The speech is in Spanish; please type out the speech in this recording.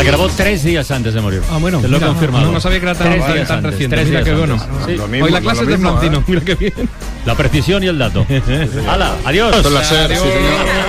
La grabó 3 días antes de morir. Ah, bueno. Te lo he confirmado. No sabía que era tan reciente. 3 Mira días qué bueno. antes. Sí. Hoy la clase es de Flantino. Mira qué bien. La precisión y el dato. ¡Hala! ¡Adiós! Son las series, sí, señor.